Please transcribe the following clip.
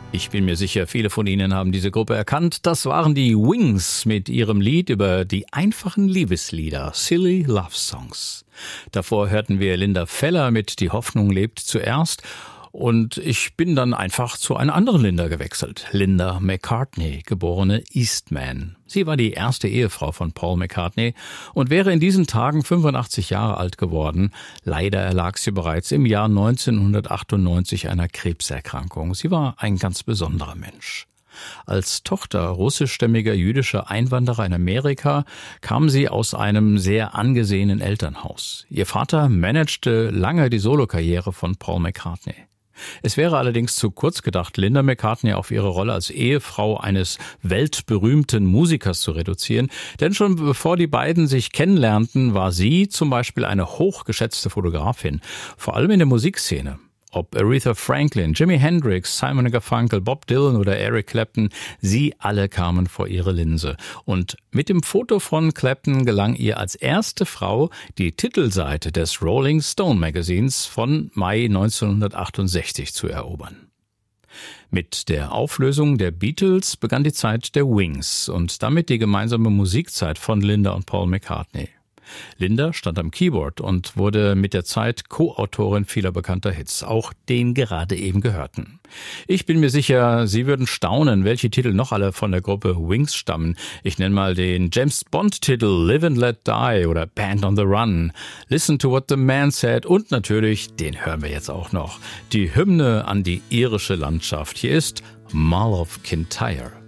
Ich bin mir sicher, viele von Ihnen haben diese Gruppe erkannt. Das waren die Wings mit ihrem Lied über die einfachen Liebeslieder, Silly Love Songs. Davor hörten wir Linda Feller mit Die Hoffnung lebt zuerst. Und ich bin dann einfach zu einer anderen Linda gewechselt. Linda McCartney, geborene Eastman. Sie war die erste Ehefrau von Paul McCartney und wäre in diesen Tagen 85 Jahre alt geworden. Leider erlag sie bereits im Jahr 1998 einer Krebserkrankung. Sie war ein ganz besonderer Mensch. Als Tochter russischstämmiger jüdischer Einwanderer in Amerika kam sie aus einem sehr angesehenen Elternhaus. Ihr Vater managte lange die Solokarriere von Paul McCartney. Es wäre allerdings zu kurz gedacht, Linda McCartney auf ihre Rolle als Ehefrau eines weltberühmten Musikers zu reduzieren, denn schon bevor die beiden sich kennenlernten, war sie zum Beispiel eine hochgeschätzte Fotografin, vor allem in der Musikszene. Ob Aretha Franklin, Jimi Hendrix, Simon & Garfunkel, Bob Dylan oder Eric Clapton, sie alle kamen vor ihre Linse. Und mit dem Foto von Clapton gelang ihr als erste Frau die Titelseite des Rolling Stone Magazins von Mai 1968 zu erobern. Mit der Auflösung der Beatles begann die Zeit der Wings und damit die gemeinsame Musikzeit von Linda und Paul McCartney. Linda stand am Keyboard und wurde mit der Zeit Co-Autorin vieler bekannter Hits, auch den gerade eben gehörten. Ich bin mir sicher, Sie würden staunen, welche Titel noch alle von der Gruppe Wings stammen. Ich nenne mal den James-Bond-Titel Live and Let Die oder Band on the Run, Listen to What the Man Said und natürlich, den hören wir jetzt auch noch, die Hymne an die irische Landschaft. Hier ist Mull of Kintyre.